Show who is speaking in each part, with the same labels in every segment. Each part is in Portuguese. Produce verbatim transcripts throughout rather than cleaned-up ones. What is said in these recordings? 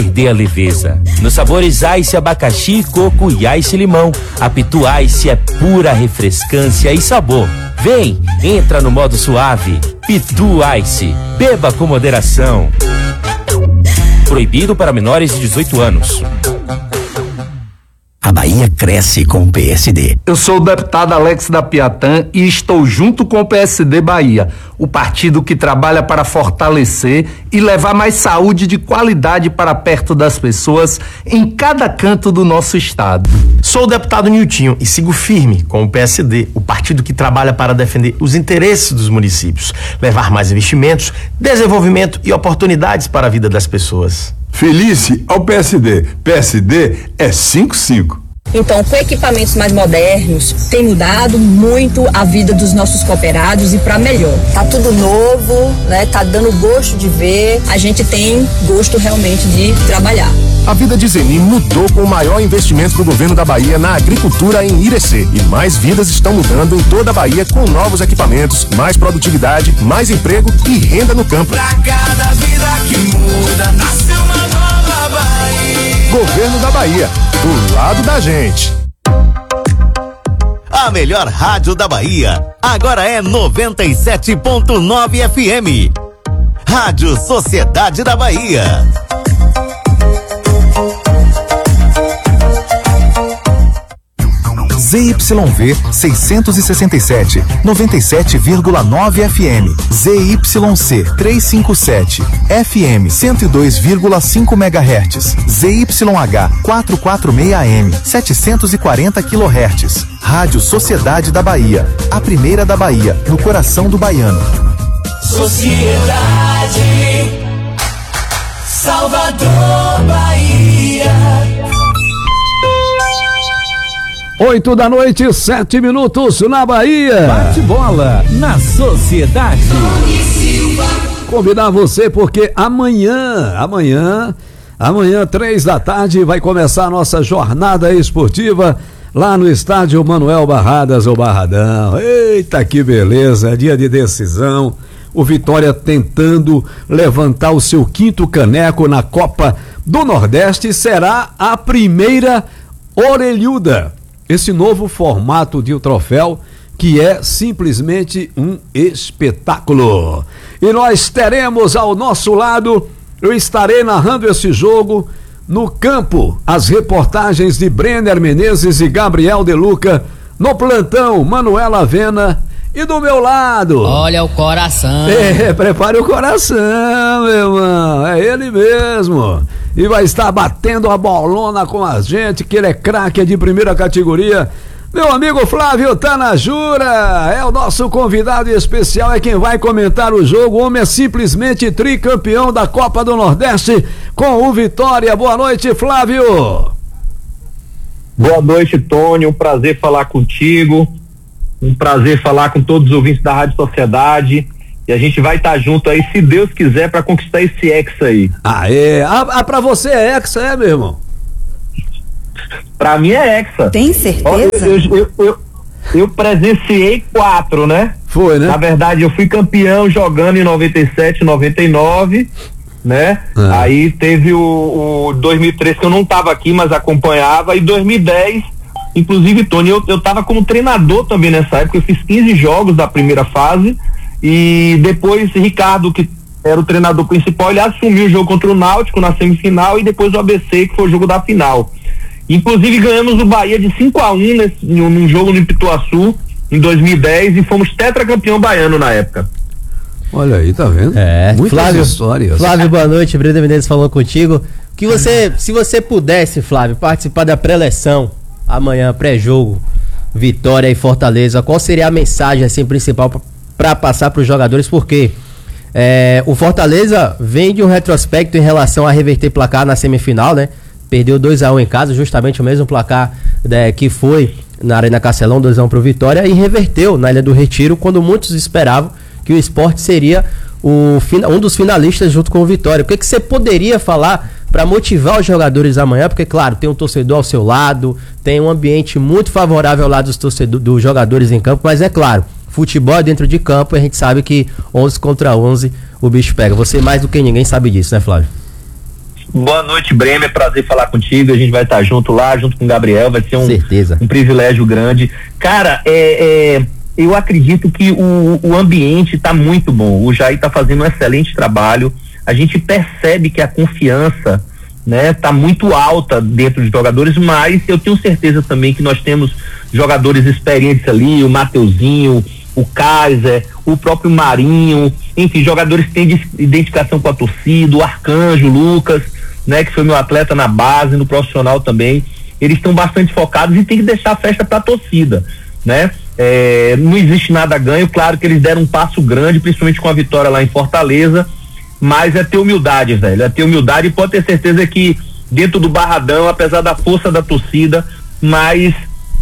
Speaker 1: Perder a leveza. Nos sabores Ice abacaxi, coco e Ice limão. A Pitu Ice é pura refrescância e sabor. Vem, entra no modo suave. Pitu Ice. Beba com moderação. Proibido para menores de dezoito anos.
Speaker 2: A Bahia cresce com o P S D.
Speaker 3: Eu sou o deputado Alex da Piatã e estou junto com o P S D Bahia, o partido que trabalha para fortalecer e levar mais saúde de qualidade para perto das pessoas em cada canto do nosso estado.
Speaker 4: Sou o deputado Niltinho e sigo firme com o P S D, o partido que trabalha para defender os interesses dos municípios, levar mais investimentos, desenvolvimento e oportunidades para a vida das pessoas.
Speaker 5: Felice ao P S D. P S D é cinco cinco.
Speaker 6: Então, com equipamentos mais modernos, tem mudado muito a vida dos nossos cooperados e para melhor. Tá tudo novo, né? Tá dando gosto de ver. A gente tem gosto realmente de trabalhar.
Speaker 7: A vida de Zeni mudou com o maior investimento do governo da Bahia na agricultura em Irecê. E mais vidas estão mudando em toda a Bahia com novos equipamentos, mais produtividade, mais emprego e renda no campo.
Speaker 8: Pra cada vida que muda, nasce uma nova Bahia.
Speaker 7: Governo da Bahia, do lado da gente.
Speaker 9: A melhor rádio da Bahia agora é noventa e sete ponto nove F M. Rádio Sociedade da Bahia.
Speaker 10: Z Y V seiscentos e sessenta e sete, noventa e sete vírgula nove F M, Z Y C trezentos e cinquenta e sete, F M cento e dois vírgula cinco megahertz, Z Y H quatrocentos e quarenta e seis A M, setecentos e quarenta quilohertz. Rádio Sociedade da Bahia, a primeira da Bahia, no coração do baiano.
Speaker 8: Sociedade, Salvador, Bahia.
Speaker 11: Oito da noite, sete minutos na Bahia.
Speaker 12: Bate bola na Sociedade.
Speaker 11: Convidar você porque amanhã, amanhã, amanhã, três da tarde, vai começar a nossa jornada esportiva lá no estádio Manuel Barradas, o Barradão. Eita, que beleza, dia de decisão. O Vitória tentando levantar o seu quinto caneco na Copa do Nordeste, será a primeira orelhuda. Esse novo formato de troféu que é simplesmente um espetáculo. E nós teremos ao nosso lado, eu estarei narrando esse jogo no campo, as reportagens de Brenner Menezes e Gabriel De Luca, no plantão Manuela Avena e do meu lado...
Speaker 13: Olha o coração.
Speaker 11: É, prepare o coração, meu irmão, é ele mesmo. E vai estar batendo a bolona com a gente, que ele é craque, é de primeira categoria. Meu amigo Flávio Tanajura é o nosso convidado especial, é quem vai comentar o jogo. O homem é simplesmente tricampeão da Copa do Nordeste com o Vitória. Boa noite, Flávio.
Speaker 14: Boa noite, Tony, um prazer falar contigo, um prazer falar com todos os ouvintes da Rádio Sociedade. E a gente vai estar tá junto aí, se Deus quiser, para conquistar esse Hexa aí.
Speaker 11: Ah, é? Ah, ah, pra você é Hexa, é, meu irmão?
Speaker 14: Pra mim é Hexa.
Speaker 6: Tem certeza?
Speaker 14: Ó, eu, eu, eu, eu, eu presenciei quatro, né?
Speaker 11: Foi, né?
Speaker 14: Na verdade, eu fui campeão jogando em noventa e sete, noventa e nove, né? Ah. Aí teve o, o dois mil e três que eu não tava aqui, mas acompanhava, e dois mil e dez, inclusive, Tony, eu, eu tava como treinador também nessa época, eu fiz quinze jogos da primeira fase. E depois Ricardo, que era o treinador principal, ele assumiu o jogo contra o Náutico na semifinal e depois o A B C, que foi o jogo da final. Inclusive ganhamos o Bahia de cinco a um nesse, num jogo no Ipituaçu em dois mil e dez e fomos tetracampeão baiano na época.
Speaker 11: Olha aí, tá vendo?
Speaker 15: É,
Speaker 11: muitas
Speaker 15: Flávio,
Speaker 11: histórias.
Speaker 15: Flávio, boa noite, Brenda Menezes falou contigo. Que você, se você pudesse, Flávio, participar da pré-eleção amanhã, pré-jogo, Vitória e Fortaleza, qual seria a mensagem assim principal para passar para os jogadores? Porque é, o Fortaleza vem de um retrospecto em relação a reverter placar na semifinal, né? Perdeu dois a um em casa, justamente o mesmo placar, né, que foi na Arena Castelão, dois a um pro Vitória, e reverteu na Ilha do Retiro, quando muitos esperavam que o Sport seria o, um dos finalistas junto com o Vitória. O que, que você poderia falar para motivar os jogadores amanhã? Porque, claro, tem um torcedor ao seu lado, tem um ambiente muito favorável ao lado dos, torcedores, dos jogadores em campo, mas é claro, futebol é dentro de campo e a gente sabe que onze contra onze o bicho pega. Você mais do que ninguém sabe disso, né, Flávio?
Speaker 14: Boa noite, Bremer, prazer falar contigo, a gente vai estar junto lá, junto com o Gabriel, vai ser um,
Speaker 15: Certeza.
Speaker 14: um privilégio grande. Cara, é, é, eu acredito que o, o ambiente está muito bom, o Jair está fazendo um excelente trabalho, a gente percebe que a confiança, né, tá muito alta dentro dos jogadores, mas eu tenho certeza também que nós temos jogadores experientes ali, o Mateuzinho, o Kaiser, o próprio Marinho, enfim, jogadores que têm identificação com a torcida, o Arcanjo, o Lucas, né, que foi meu atleta na base, no profissional também, eles estão bastante focados e tem que deixar a festa para a torcida, né? É, não existe nada ganho, claro que eles deram um passo grande, principalmente com a vitória lá em Fortaleza, mas é ter humildade, velho, é ter humildade, e pode ter certeza que dentro do Barradão, apesar da força da torcida, mas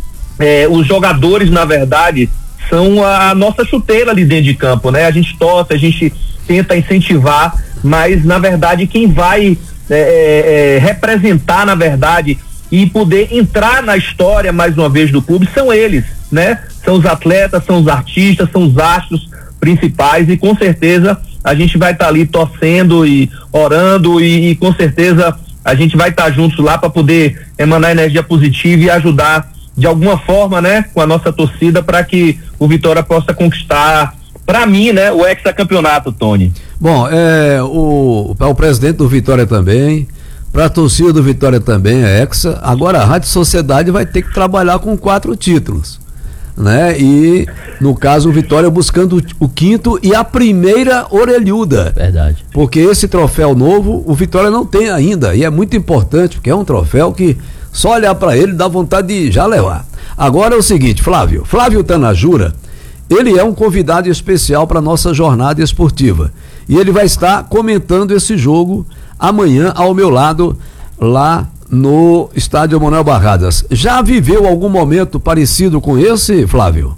Speaker 14: é, os jogadores, na verdade, são a nossa chuteira ali dentro de campo, né? A gente torce, a gente tenta incentivar, mas na verdade quem vai é, é, representar, na verdade, e poder entrar na história mais uma vez do clube são eles, né? São os atletas, são os artistas, são os astros principais, e com certeza a gente vai estar tá ali torcendo e orando, e, e com certeza a gente vai estar tá juntos lá para poder emanar energia positiva e ajudar de alguma forma, né, com a nossa torcida, para que o Vitória possa conquistar, para mim, né, o hexacampeonato, Tony.
Speaker 11: Bom, é, o, o presidente do Vitória também, para a torcida do Vitória também é hexa. Agora a Rádio Sociedade vai ter que trabalhar com quatro títulos, né? E no caso o Vitória buscando o, o quinto e a primeira orelhuda.
Speaker 15: Verdade.
Speaker 11: Porque esse troféu novo o Vitória não tem ainda, e é muito importante, porque é um troféu que só olhar para ele dá vontade de já levar. Agora é o seguinte, Flávio, Flávio Tanajura, ele é um convidado especial para nossa jornada esportiva, e ele vai estar comentando esse jogo amanhã ao meu lado, lá no estádio Manuel Barradas. Já viveu algum momento parecido com esse, Flávio?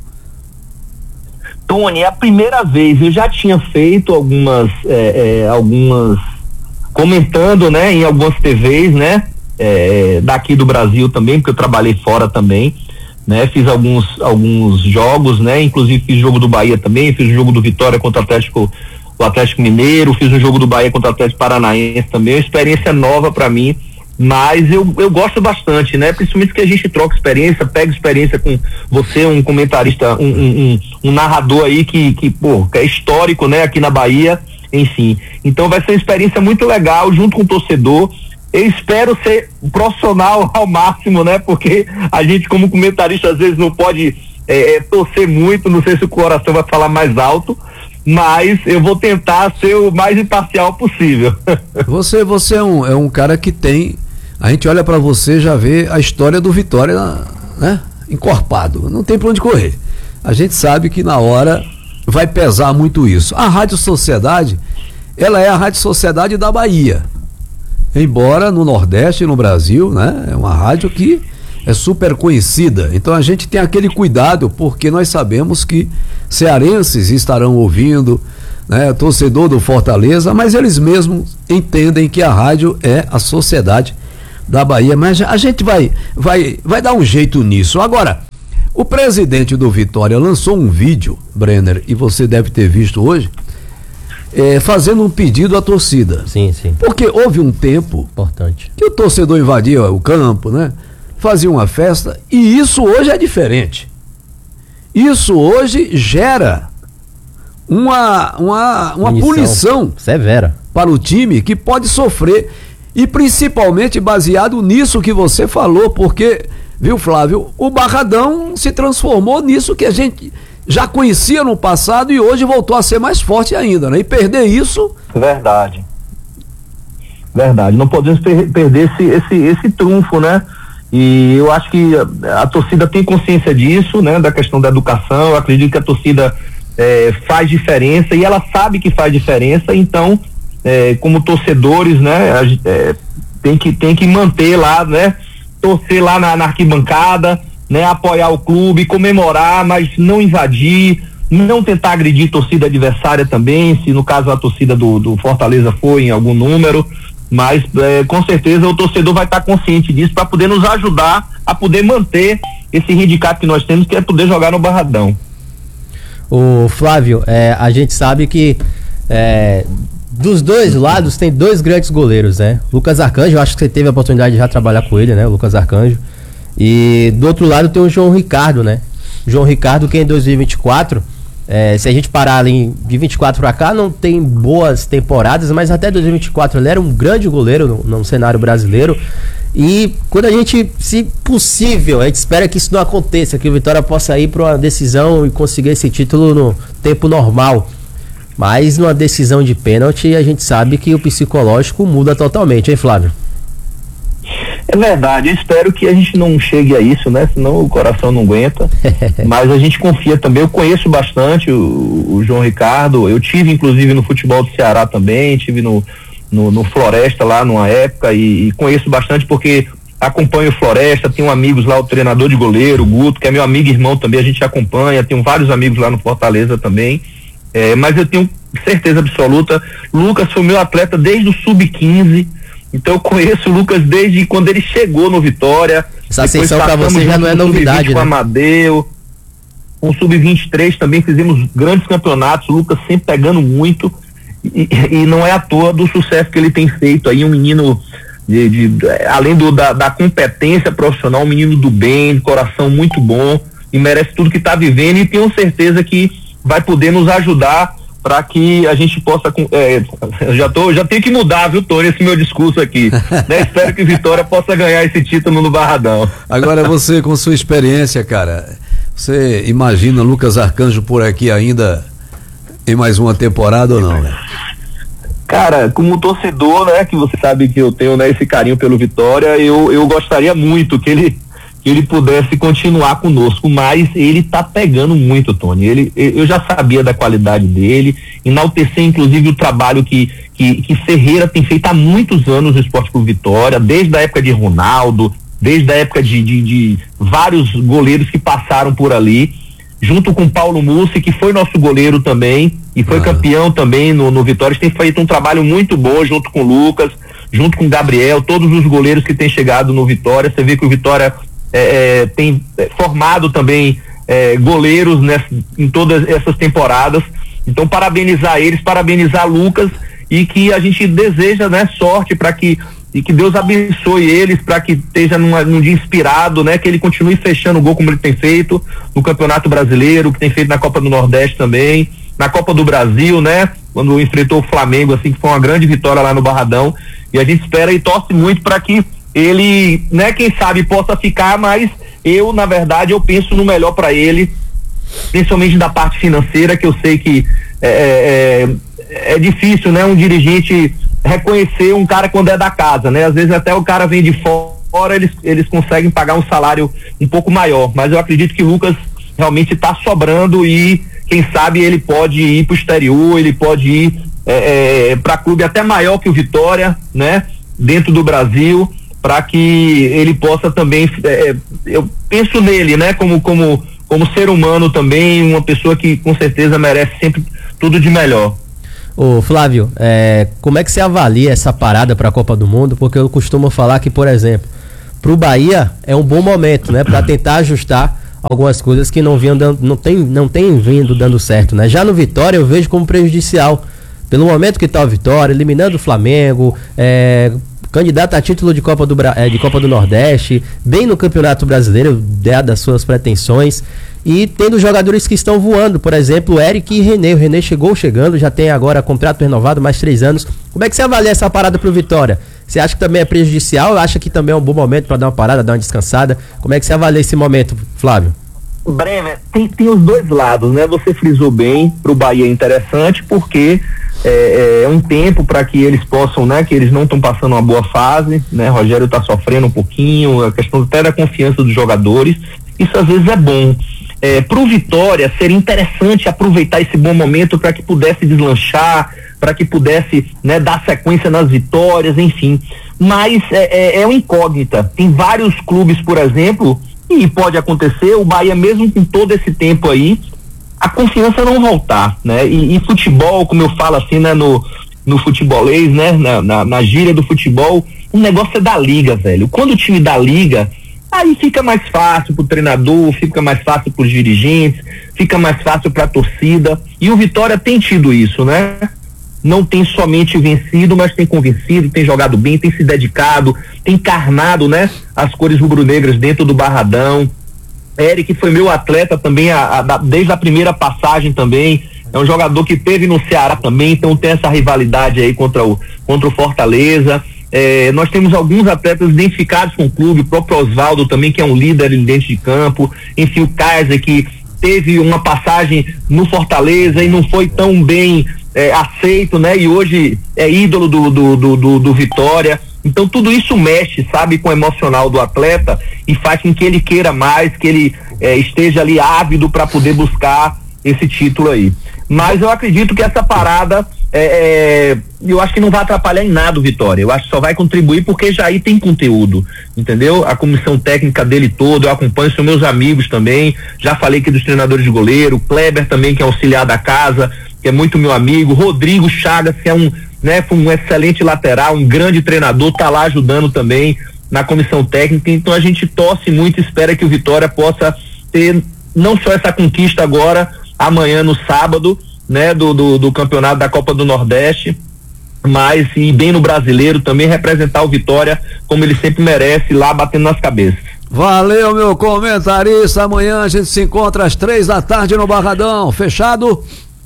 Speaker 14: Tony, é a primeira vez. Eu já tinha feito algumas, é, é, algumas comentando, né, em algumas T Vs, né, é, daqui do Brasil também, porque eu trabalhei fora também, né, fiz alguns, alguns jogos, né, inclusive fiz jogo do Bahia também, fiz o jogo do Vitória contra o Atlético, o Atlético Mineiro, fiz um jogo do Bahia contra o Atlético Paranaense também, uma experiência nova para mim, mas eu, eu gosto bastante, né, principalmente que a gente troca experiência, pega experiência com você, um comentarista, um, um, um, um narrador aí que, que, pô, que é histórico, né, aqui na Bahia, enfim, então vai ser uma experiência muito legal junto com o torcedor. Eu espero ser profissional ao máximo, né, porque a gente como comentarista às vezes não pode é, é, torcer muito, não sei se o coração vai falar mais alto, mas eu vou tentar ser o mais imparcial possível.
Speaker 11: Você, você é um, é um cara que tem, a gente olha pra você, já vê a história do Vitória, né, encorpado, não tem pra onde correr. A gente sabe que na hora vai pesar muito isso. A Rádio Sociedade, ela é a Rádio Sociedade da Bahia, embora no Nordeste e no Brasil, né, é uma rádio que é super conhecida, então a gente tem aquele cuidado, porque nós sabemos que cearenses estarão ouvindo, né, torcedor do Fortaleza, mas eles mesmos entendem que a rádio é a Sociedade da Bahia, mas a gente vai, vai, vai dar um jeito nisso. Agora, o presidente do Vitória lançou um vídeo, Brenner, e você deve ter visto hoje, é, fazendo um pedido à torcida.
Speaker 15: Sim, sim.
Speaker 11: Porque houve um tempo
Speaker 15: importante
Speaker 11: que o torcedor invadia o campo, né? Fazia uma festa, e isso hoje é diferente. Isso hoje gera uma, uma, uma punição
Speaker 15: severa
Speaker 11: para o time que pode sofrer, e principalmente baseado nisso que você falou, porque, viu, Flávio, o Barradão se transformou nisso que a gente já conhecia no passado e hoje voltou a ser mais forte ainda, né? E perder isso...
Speaker 14: Verdade. Verdade. Não podemos per- perder esse, esse, esse trunfo, né? E eu acho que a, a torcida tem consciência disso, né? Da questão da educação. Eu acredito que a torcida é, faz diferença e ela sabe que faz diferença. Então, é, como torcedores, né? A, é, tem que, tem que manter lá, né? Torcer lá na, na arquibancada, né, apoiar o clube, comemorar, mas não invadir, não tentar agredir torcida adversária também, se no caso a torcida do, do Fortaleza foi em algum número, mas é, com certeza o torcedor vai estar consciente disso para poder nos ajudar a poder manter esse handicap que nós temos, que é poder jogar no Barradão.
Speaker 15: O Flávio, é, a gente sabe que é, dos dois lados tem dois grandes goleiros, né? Lucas Arcanjo, eu acho que você teve a oportunidade de já trabalhar com ele, né? O Lucas Arcanjo. E do outro lado tem o João Ricardo, né? João Ricardo, que em dois mil e vinte e quatro, é, se a gente parar ali de vinte e quatro pra cá, não tem boas temporadas, mas até dois mil e vinte e quatro ele era um grande goleiro no, no cenário brasileiro. E quando a gente, se possível, a gente espera que isso não aconteça, que o Vitória possa ir para uma decisão e conseguir esse título no tempo normal. Mas numa decisão de pênalti, a gente sabe que o psicológico muda totalmente, hein, Flávio?
Speaker 14: É verdade, eu espero que a gente não chegue a isso, né? Senão o coração não aguenta. Mas a gente confia também. Eu conheço bastante o, o João Ricardo. Eu tive, inclusive, no futebol do Ceará também, tive no, no, no Floresta lá numa época e, e conheço bastante porque acompanho o Floresta, tenho amigos lá, o treinador de goleiro, o Guto, que é meu amigo e irmão também, a gente acompanha, tenho vários amigos lá no Fortaleza também. É, mas eu tenho certeza absoluta, Lucas foi meu atleta desde o sub quinze, então eu conheço o Lucas desde quando ele chegou no Vitória.
Speaker 15: Essa ascensão pra você já não é novidade, né?
Speaker 14: Com Amadeu, com o sub vinte e três também fizemos grandes campeonatos, o Lucas sempre pegando muito e, e não é à toa do sucesso que ele tem feito aí, um menino de, de, além do, da, da competência profissional, um menino do bem, de coração muito bom e merece tudo que está vivendo e tenho certeza que vai poder nos ajudar para que a gente possa, é, já tô, já tenho que mudar, viu, Tony, esse meu discurso aqui, né? Espero que o Vitória possa ganhar esse título no Barradão.
Speaker 11: Agora você, com sua experiência, cara, você imagina Lucas Arcanjo por aqui ainda em mais uma temporada ou não, né?
Speaker 14: Cara, como torcedor, né, que você sabe que eu tenho, né, esse carinho pelo Vitória, eu, eu gostaria muito que ele que ele pudesse continuar conosco, mas ele tá pegando muito, Tony. Ele, eu já sabia da qualidade dele, enaltecer inclusive o trabalho que, que, que Ferreira tem feito há muitos anos no Esporte Clube Vitória, desde a época de Ronaldo, desde a época de, de, de vários goleiros que passaram por ali, junto com Paulo Mussi, que foi nosso goleiro também, e foi ah. campeão também no, no Vitória. Tem feito um trabalho muito bom junto com o Lucas, junto com o Gabriel, todos os goleiros que têm chegado no Vitória. Você vê que o Vitória É, é, tem é, formado também é, goleiros nessa, em todas essas temporadas, então parabenizar eles, parabenizar Lucas e que a gente deseja, né, sorte para que e que Deus abençoe eles para que esteja numa, num dia inspirado, né, que ele continue fechando o gol como ele tem feito no Campeonato Brasileiro, que tem feito na Copa do Nordeste também, na Copa do Brasil, né, quando enfrentou o Flamengo, assim, que foi uma grande vitória lá no Barradão, e a gente espera e torce muito para que ele, né, quem sabe possa ficar, mas eu, na verdade, eu penso no melhor para ele, principalmente da parte financeira, que eu sei que é, é, é difícil, né, um dirigente reconhecer um cara quando é da casa, né, às vezes até o cara vem de fora, eles, eles conseguem pagar um salário um pouco maior, mas eu acredito que o Lucas realmente está sobrando e quem sabe ele pode ir para o exterior, ele pode ir é, é, para clube até maior que o Vitória, né, dentro do Brasil, para que ele possa também, é, eu penso nele, né, como, como, como ser humano também, uma pessoa que com certeza merece sempre tudo de melhor.
Speaker 15: Ô Flávio, é, como é que você avalia essa parada para a Copa do Mundo? Porque eu costumo falar que, por exemplo, para o Bahia é um bom momento, né, para tentar ajustar algumas coisas que não vinham dando, não tem, não tem vindo dando certo, né? Já no Vitória eu vejo como prejudicial, pelo momento que está o Vitória, eliminando o Flamengo, é, candidato a título de Copa do, de Copa do Nordeste, bem no Campeonato Brasileiro, dadas as suas pretensões, e tendo jogadores que estão voando, por exemplo, o Eric e René. O René chegou chegando, já tem agora contrato renovado, mais três anos. Como é que você avalia essa parada pro Vitória? Você acha que também é prejudicial? Acha que também é um bom momento para dar uma parada, dar uma descansada? Como é que você avalia esse momento, Flávio?
Speaker 14: Bremer, tem, tem os dois lados, né? Você frisou bem, pro Bahia é interessante, porque é, é um tempo para que eles possam, né? Que eles não estão passando uma boa fase, né? Rogério está sofrendo um pouquinho, a questão até da confiança dos jogadores, isso às vezes é bom. É, pro Vitória seria interessante aproveitar esse bom momento para que pudesse deslanchar, para que pudesse, né, dar sequência nas vitórias, enfim, mas é, é, é uma incógnita. Tem vários clubes, por exemplo, e pode acontecer, o Bahia mesmo com todo esse tempo aí, a confiança não voltar, né, e, e futebol, como eu falo assim, né, no, no futebolês, né, na, na, na gíria do futebol, o negócio é da liga, velho. Quando o time da liga, aí fica mais fácil pro treinador, fica mais fácil pros dirigentes, fica mais fácil pra torcida, e o Vitória tem tido isso, né? não tem somente vencido, mas tem convencido, tem jogado bem, tem se dedicado, tem encarnado, né, as cores rubro-negras dentro do Barradão. Eric foi meu atleta também a, a, desde a primeira passagem também. É um jogador que teve no Ceará também, então tem essa rivalidade aí contra o, contra o Fortaleza. É, nós temos alguns atletas identificados com o clube, o próprio Oswaldo também, que é um líder ali dentro de campo. Enfim, o Kaiser, que teve uma passagem no Fortaleza e não foi tão bem é, aceito, né? E hoje é ídolo do, do, do, do, do Vitória. Então tudo isso mexe, sabe, com o emocional do atleta e faz com que ele queira mais, que ele é, esteja ali ávido para poder buscar esse título aí. Mas eu acredito que essa parada, é, é, eu acho que não vai atrapalhar em nada o Vitória. Eu acho que só vai contribuir porque Jair tem conteúdo, entendeu? A comissão técnica dele toda, eu acompanho, são meus amigos também. Já falei aqui dos treinadores de goleiro, Kleber também, que é auxiliar da casa, que é muito meu amigo, Rodrigo Chagas, que é um, né, foi um excelente lateral, um grande treinador, tá lá ajudando também na comissão técnica. Então a gente torce muito, espera que o Vitória possa ter não só essa conquista agora, amanhã no sábado, né, do, do, do campeonato da Copa do Nordeste, mas e bem no Brasileiro também representar o Vitória como ele sempre merece, lá batendo nas cabeças.
Speaker 11: Valeu, meu comentarista. Amanhã a gente se encontra às três da tarde no Barradão. Fechado?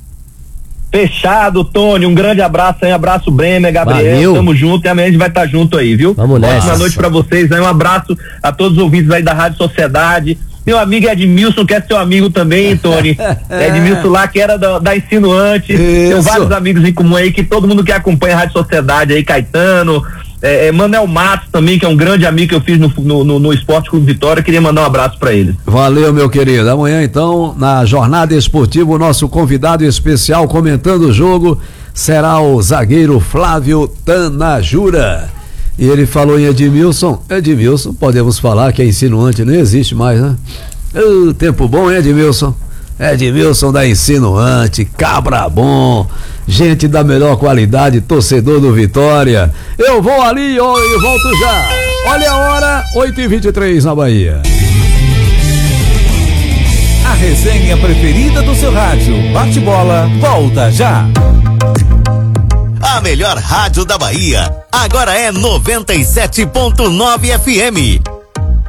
Speaker 14: Fechado, Tony. Um grande abraço aí, abraço Bremer, Gabriel. Valeu. Tamo junto e amanhã a gente vai estar junto aí, viu?
Speaker 15: Vamos nessa.
Speaker 14: Boa noite pra vocês aí, um abraço a todos os ouvintes aí da Rádio Sociedade. Meu amigo Edmilson, que é seu amigo também, Tony. É. Edmilson lá, que era da, da Insinuante. Tem vários amigos em comum aí, que todo mundo que acompanha a Rádio Sociedade aí, Caetano, é, é, Manel Matos também, que é um grande amigo que eu fiz no, no, no, no Esporte Clube Vitória. Queria mandar um abraço pra ele.
Speaker 11: Valeu, meu querido. Amanhã, então, na Jornada Esportiva, o nosso convidado especial comentando o jogo será o zagueiro Flávio Tanajura. E ele falou em Edmilson. Edmilson, podemos falar que é Insinuante, não existe mais, né? Uh, tempo bom, hein, Edmilson? Edmilson da Insinuante, cabra bom, gente da melhor qualidade, torcedor do Vitória. Eu vou ali ó, e volto já. Olha a hora, oito e vinte e três na Bahia.
Speaker 12: A resenha preferida do seu rádio, bate-bola, volta já.
Speaker 9: A melhor rádio da Bahia, agora é noventa e sete ponto nove F M.